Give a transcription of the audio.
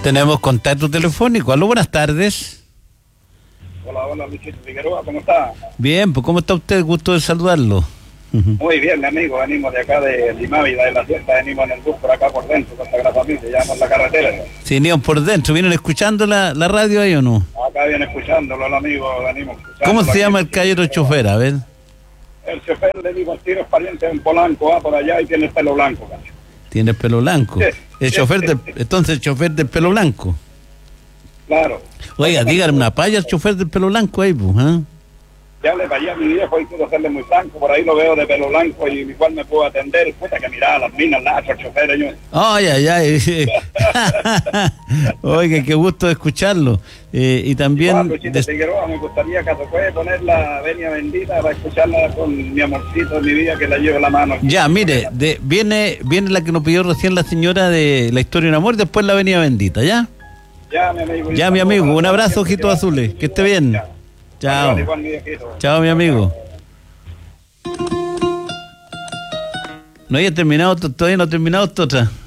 Tenemos contacto telefónico. Aló, buenas tardes. Hola, Luisito Figueroa, ¿cómo está? Bien, pues ¿cómo está usted? Gusto de saludarlo. Muy bien, mi amigo, venimos de acá de Limávida, de la fiesta, venimos en el bus por acá por dentro, con la familia, llevamos la carretera. Sí, venían por dentro. ¿Vienen escuchando la radio ahí o no? Acá vienen escuchándolo, el amigo, venimos escuchando. ¿Cómo se llama el caballero chofer? A ver. El chofer, le digo, el tiro es pariente en Polanco, va por allá y tiene el pelo blanco, cacho. Tiene pelo blanco. Sí. El chofer entonces el chofer del pelo blanco. Claro. Oiga, dígale una paya al chofer del pelo blanco ahí, pues, ¿eh? Ya le vaya a mi viejo y quiero hacerle muy blanco, por ahí lo veo de pelo blanco y igual me puedo atender. Puta que miraba las minas, el chofer, yo. Ay, ay, ay. Oiga, qué gusto de escucharlo. Y también... Luisito Figueroa, me gustaría que se puede poner la venia bendita para escucharla con mi amorcito de mi vida, que la llevo en la mano. Ya, mire, viene la que nos pidió recién la señora de La Historia de un Amor, después la Avenida Bendita, ¿ya? Ya, mi amigo. Ya, mi amigo, un abrazo, ojitos azules, que esté bien. Chao. Chao, mi amigo. No había terminado, todavía no ha terminado esta otra.